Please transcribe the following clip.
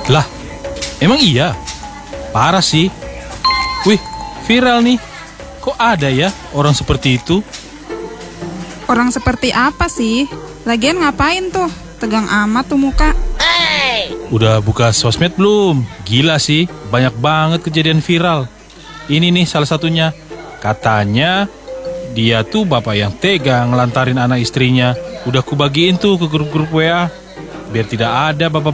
Lah, emang iya? Parah sih. Wih, viral nih. Kok ada ya orang seperti itu? Orang seperti apa sih? Lagian ngapain tuh? Tegang amat tuh muka. Udah buka sosmed belum? Gila sih, banyak banget kejadian viral. Ini nih salah satunya. Katanya dia tuh bapak yang tega ngelantarin anak istrinya. Udah kubagiin tuh ke grup-grup WA. Biar tidak ada bapak